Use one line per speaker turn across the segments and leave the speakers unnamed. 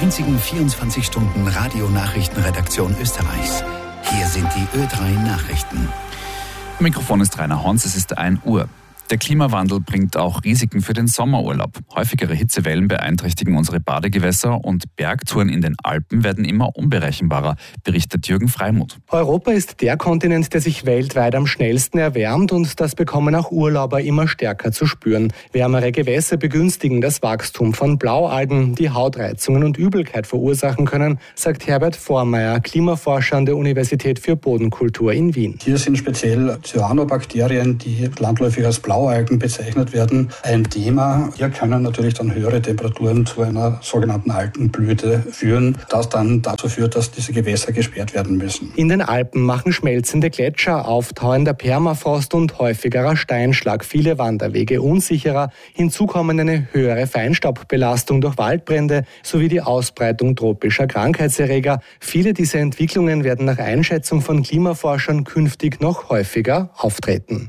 einzigen 24-Stunden-Radio-Nachrichtenredaktion Österreichs. Hier sind die Ö3 Nachrichten.
Am Mikrofon ist Rainer Hons, es ist 1 Uhr. Der Klimawandel bringt auch Risiken für den Sommerurlaub. Häufigere Hitzewellen beeinträchtigen unsere Badegewässer und Bergtouren in den Alpen werden immer unberechenbarer, berichtet Jürgen Freimuth.
Europa ist der Kontinent, der sich weltweit am schnellsten erwärmt, und das bekommen auch Urlauber immer stärker zu spüren. Wärmere Gewässer begünstigen das Wachstum von Blaualgen, die Hautreizungen und Übelkeit verursachen können, sagt Herbert Vormeier, Klimaforscher an der Universität für Bodenkultur in Wien.
Hier sind speziell Cyanobakterien, die landläufig als Blaualgen bezeichnet werden, ein Thema. Hier können natürlich dann höhere Temperaturen zu einer sogenannten Algenblüte führen, das dann dazu führt, dass diese Gewässer gesperrt werden müssen.
In den Alpen machen schmelzende Gletscher, auftauender Permafrost und häufigerer Steinschlag viele Wanderwege unsicherer. Hinzu kommen eine höhere Feinstaubbelastung durch Waldbrände sowie die Ausbreitung tropischer Krankheitserreger. Viele dieser Entwicklungen werden nach Einschätzung von Klimaforschern künftig noch häufiger auftreten.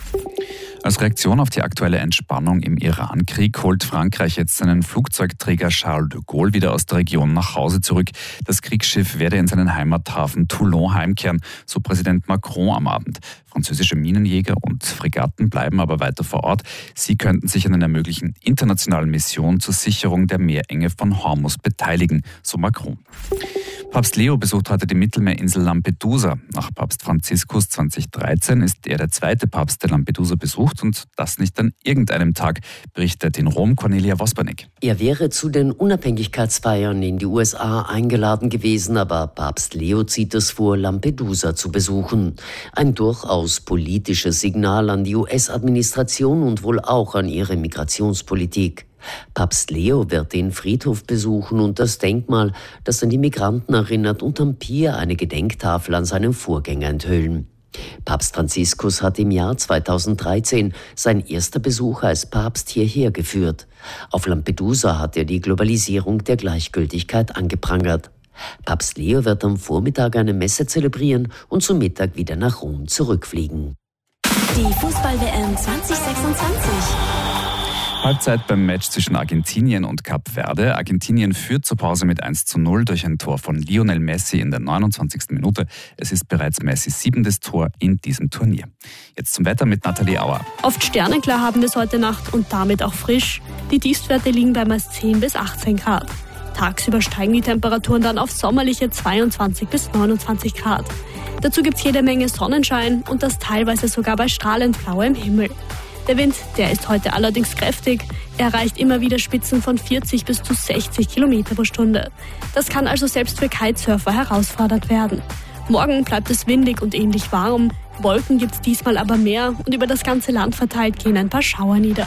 Als Reaktion auf die aktuelle Entspannung im Iran-Krieg holt Frankreich jetzt seinen Flugzeugträger Charles de Gaulle wieder aus der Region nach Hause zurück. Das Kriegsschiff werde in seinen Heimathafen Toulon heimkehren, so Präsident Macron am Abend. Französische Minenjäger und Fregatten bleiben aber weiter vor Ort. Sie könnten sich an einer möglichen internationalen Mission zur Sicherung der Meerenge von Hormuz beteiligen, so Macron. Papst Leo besucht heute die Mittelmeerinsel Lampedusa. Nach Papst Franziskus 2013 ist er der zweite Papst, der Lampedusa besucht, und das nicht an irgendeinem Tag, berichtet in Rom Cornelia Wospernick.
Er wäre zu den Unabhängigkeitsfeiern in die USA eingeladen gewesen, aber Papst Leo zieht es vor, Lampedusa zu besuchen. Ein durchaus politisches Signal an die US-Administration und wohl auch an ihre Migrationspolitik. Papst Leo wird den Friedhof besuchen und das Denkmal, das an die Migranten erinnert, und am Pier eine Gedenktafel an seinen Vorgänger enthüllen. Papst Franziskus hat im Jahr 2013 sein erster Besuch als Papst hierher geführt. Auf Lampedusa hat er die Globalisierung der Gleichgültigkeit angeprangert. Papst Leo wird am Vormittag eine Messe zelebrieren und zum Mittag wieder nach Rom zurückfliegen.
Die Fußball-WM 2026.
Halbzeit beim Match zwischen Argentinien und Kap Verde. Argentinien führt zur Pause mit 1:0 durch ein Tor von Lionel Messi in der 29. Minute. Es ist bereits Messis 7. Tor in diesem Turnier. Jetzt zum Wetter mit Nathalie Auer.
Oft sternenklar haben wir es heute Nacht und damit auch frisch. Die Tiefstwerte liegen bei meist 10 bis 18 Grad. Tagsüber steigen die Temperaturen dann auf sommerliche 22 bis 29 Grad. Dazu gibt es jede Menge Sonnenschein und das teilweise sogar bei strahlend blauem Himmel. Der Wind, der ist heute allerdings kräftig. Er erreicht immer wieder Spitzen von 40 bis zu 60 Kilometer pro Stunde. Das kann also selbst für Kitesurfer herausfordernd werden. Morgen bleibt es windig und ähnlich warm. Wolken gibt es diesmal aber mehr und über das ganze Land verteilt gehen ein paar Schauer nieder.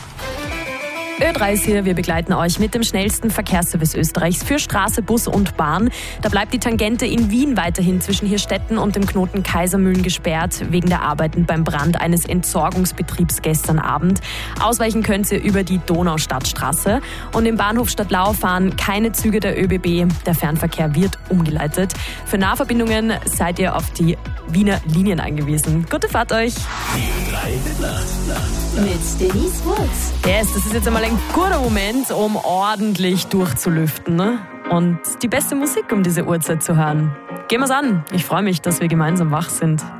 Ö3 ist hier, wir begleiten euch mit dem schnellsten Verkehrsservice Österreichs für Straße, Bus und Bahn. Da bleibt die Tangente in Wien weiterhin zwischen Hirstetten und dem Knoten Kaisermühlen gesperrt, wegen der Arbeiten beim Brand eines Entsorgungsbetriebs gestern Abend. Ausweichen könnt ihr über die Donaustadtstraße. Und im Bahnhof Stadtlau fahren keine Züge der ÖBB. Der Fernverkehr wird umgeleitet. Für Nahverbindungen seid ihr auf die Wiener Linien angewiesen. Gute Fahrt euch!
Mit Denise Woods.
Yes, das ist jetzt einmal ein guter Moment, um ordentlich durchzulüften, ne? Und die beste Musik um diese Uhrzeit zu hören. Gehen wir's an. Ich freue mich, dass wir gemeinsam wach sind.